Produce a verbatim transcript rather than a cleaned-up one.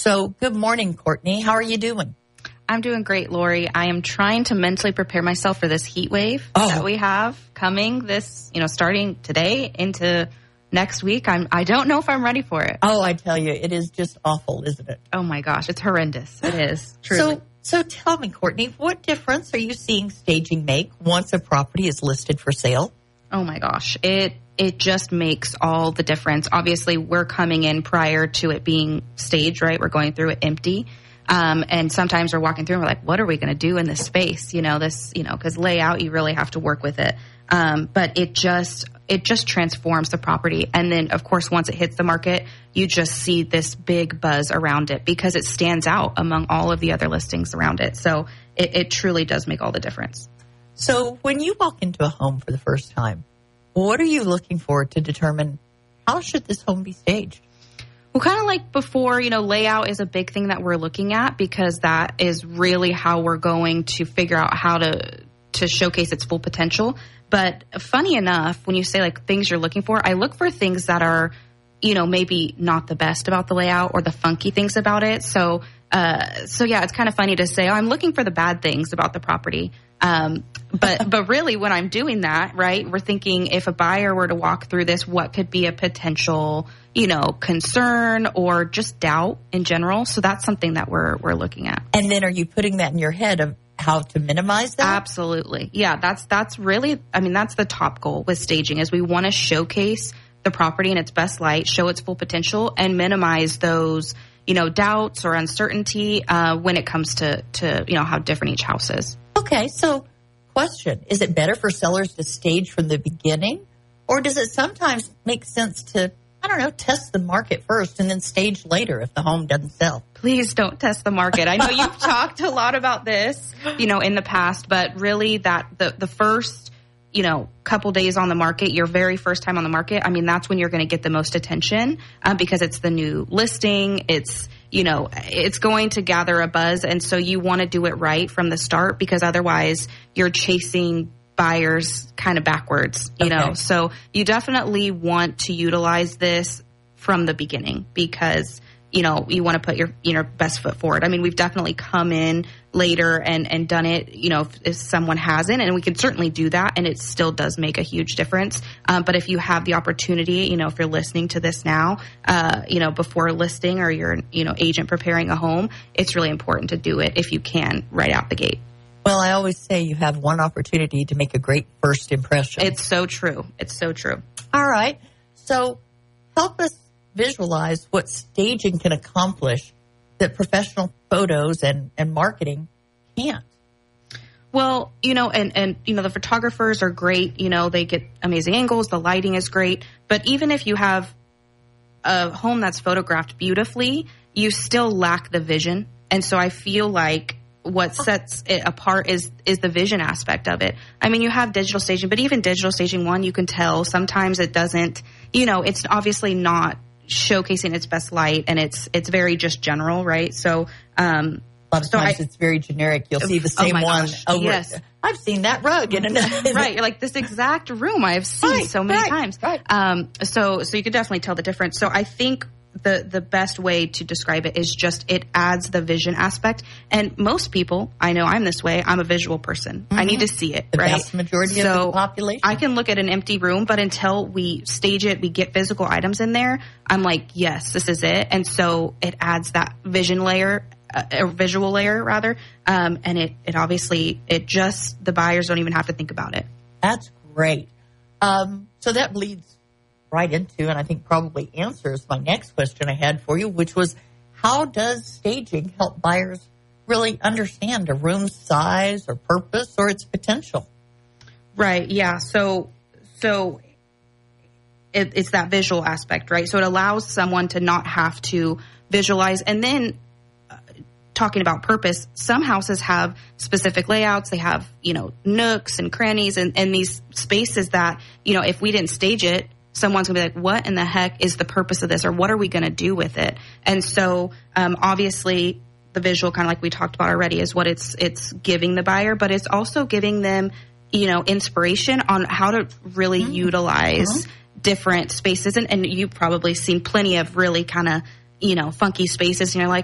So good morning, Courtney. How are you doing? I'm doing great, Lori. I am trying to mentally prepare myself for this heat wave oh. that we have coming this, you know, starting today into next week. I'm, I don't know if I'm ready for it. Oh, I tell you, it is just awful, isn't it? Oh my gosh, it's horrendous. It is, truly. So, so tell me, Courtney, what difference are you seeing staging make once a property is listed for sale? Oh my gosh, it it just makes all the difference. Obviously, we're coming in prior to it being staged, right? We're going through it empty. Um, and sometimes we're walking through and we're like, what are we going to do in this space? You know, this, you know, because layout, you really have to work with it. Um, but it just, it just transforms the property. And then, of course, once it hits the market, you just see this big buzz around it because it stands out among all of the other listings around it. So it, it truly does make all the difference. So when you walk into a home for the first time, what are you looking for to determine how should this home be staged? Well, kind of like before, you know, layout is a big thing that we're looking at because that is really how we're going to figure out how to to showcase its full potential. But funny enough, when you say like things you're looking for, I look for things that are, you know, maybe not the best about the layout or the funky things about it. So, uh, so yeah, it's kind of funny to say, oh, I'm looking for the bad things about the property. Um, but, but really when I'm doing that, right, we're thinking if a buyer were to walk through this, what could be a potential, you know, concern or just doubt in general. So that's something that we're, we're looking at. And then are you putting that in your head of how to minimize that? Absolutely. Yeah. That's, that's really, I mean, that's the top goal with staging is we want to showcase the property in its best light, show its full potential and minimize those, you know, doubts or uncertainty, uh, when it comes to, to, you know, how different each house is. Okay, so question, is it better for sellers to stage from the beginning? Or does it sometimes make sense to, I don't know, test the market first and then stage later if the home doesn't sell? Please don't test the market. I know you've talked a lot about this, you know, in the past, but really that the, the first, you know, couple days on the market, your very first time on the market, I mean, that's when you're going to get the most attention um, because it's the new listing. It's, you know, it's going to gather a buzz. And so you want to do it right from the start because otherwise you're chasing buyers kind of backwards, you okay. know. So you definitely want to utilize this from the beginning because, you know, you want to put your, you know, best foot forward. I mean, we've definitely come in later and, and done it, you know, if, if someone hasn't, and we can certainly do that. And it still does make a huge difference. Um, but if you have the opportunity, you know, if you're listening to this now, uh, you know, before listing or you're, you know, agent preparing a home, it's really important to do it if you can right out the gate. Well, I always say you have one opportunity to make a great first impression. It's so true. It's so true. All right. So help us visualize what staging can accomplish that professional photos and, and marketing can't. Well, you know, and, and, you know, the photographers are great. You know, they get amazing angles. The lighting is great. But even if you have a home that's photographed beautifully, you still lack the vision. And so I feel like what sets it apart is is the vision aspect of it. I mean, you have digital staging, but even digital staging one, you can tell sometimes it doesn't, you know, it's obviously not showcasing its best light and it's it's very just general, right? So um a lot of so times I, it's very generic. You'll see the same oh one gosh, over. Yes. I've seen that rug in another. Right. You're like, this exact room I have seen right, so many right, times. Right. Um so so you could definitely tell the difference. So I think the the best way to describe it is just it adds the vision aspect. And most people, I know I'm this way, I'm a visual person. Mm-hmm. I need to see it, the right? vast majority so of the population. I can look at an empty room, but until we stage it, we get physical items in there, I'm like, yes, this is it. And so it adds that vision layer, uh, or visual layer rather. Um, and it, it obviously, it just, the buyers don't even have to think about it. That's great. Um, so that leads right into, and I think probably answers my next question I had for you, which was, how does staging help buyers really understand a room's size or purpose or its potential? Right. Yeah. So, so it, it's that visual aspect, right? So it allows someone to not have to visualize. And then uh, talking about purpose, some houses have specific layouts. They have, you know, nooks and crannies and, and these spaces that, you know, if we didn't stage it, someone's gonna be like, what in the heck is the purpose of this? Or what are we gonna do with it? And so, um, obviously the visual, kind of like we talked about already, is what it's, it's giving the buyer, but it's also giving them, you know, inspiration on how to really mm-hmm. utilize mm-hmm. different spaces. And, and you've probably seen plenty of really kind of, you know, funky spaces and you're like,